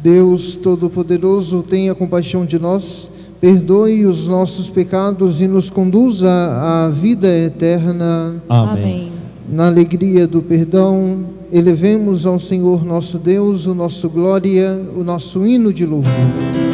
Deus Todo-Poderoso, tenha compaixão de nós, perdoe os nossos pecados e nos conduza à vida eterna. Amém. Na alegria do perdão, elevemos ao Senhor nosso Deus o nosso glória, o nosso hino de louvor.